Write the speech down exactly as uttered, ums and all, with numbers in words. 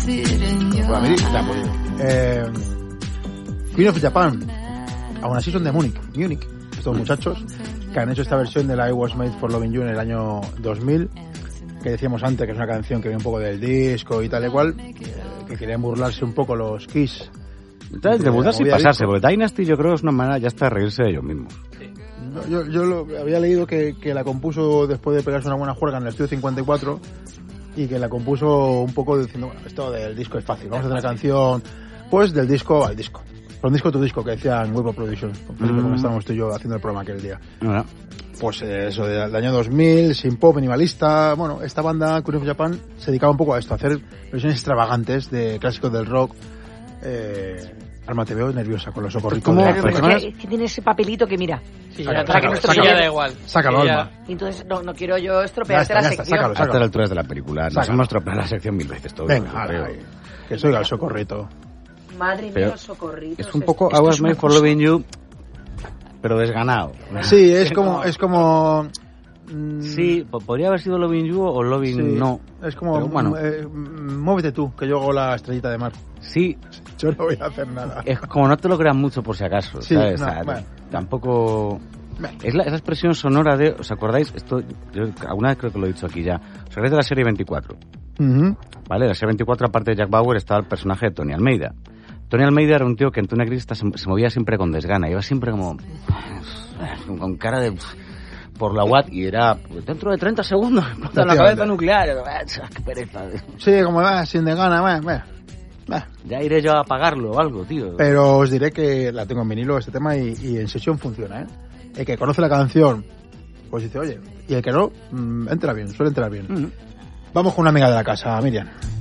Para mí, la he podido. Eh, Queen of Japan. Aún así son de Múnich. Múnich. Estos muchachos que han hecho esta versión de la I Was Made for Loving You en el año dos mil, que decíamos antes que es una canción que viene un poco del disco y tal y cual, que querían burlarse un poco los Kiss. Entonces, de burlarse y pasarse, porque Dynasty yo creo que es una manera ya está de reírse de ellos mismos. Sí. No, yo yo lo, había leído que, que la compuso después de pegarse una buena juerga en el estudio cincuenta y cuatro y que la compuso un poco diciendo, bueno, esto del disco es fácil, vamos a hacer una canción pues del disco al disco. Con disco tu disco, que decían Weibo Productions, mm. como estábamos tú y yo haciendo el programa aquel día. Uh-huh. Pues eh, eso, del año dos mil, sin pop, minimalista. Bueno, esta banda, Queen of Japan, se dedicaba un poco a esto, a hacer versiones extravagantes de clásicos del rock. Eh, Alma, te veo nerviosa con los socorritos. ¿Cómo? Claro, es, que, es que tiene ese papelito que mira. Sí, para, ya, para que sácalo, sácalo, ya da igual. Sácalo, sí, Alma. Y entonces no, no quiero yo estropearte la sección. Sácalo, sácalo. A estas alturas de la película. Nos hemos estropeado la sección mil veces todo. Venga, vale, que soy el socorrito. Madre mía, los socorritos. Es un poco I Was Made for Loving You, pero desganado. Sí, es como... Es como mm, sí, podría haber sido Loving You o Loving sí, No. Es como, pero, bueno, eh, muévete tú, que yo hago la estrellita de mar. Sí. Yo no voy a hacer nada. Es como no te lo creas mucho por si acaso, sí, ¿sabes? No, o sea, bueno. Tampoco... Bueno. Es la, esa expresión sonora de... ¿Os acordáis? Esto, yo alguna vez creo que lo he dicho aquí ya. ¿Os acordáis de la serie veinticuatro? Uh-huh. Vale, la serie veinticuatro, aparte de Jack Bauer, estaba el personaje de Tony Almeida. Tony Almeida era un tío que en Tuna Crista se, se movía siempre con desgana, iba siempre como con cara de por la Watt y era dentro de treinta segundos explota la cabeza nuclear. Qué pereza. Sí, como va, sin desgana, va, va, va. Ya iré yo a apagarlo o algo, tío. Pero os diré que la tengo en vinilo este tema y, y en sesión funciona, ¿eh? El que conoce la canción, pues dice, oye, y el que no, mmm, entra bien, suele entrar bien. Uh-huh. Vamos con una amiga de la casa, Miriam.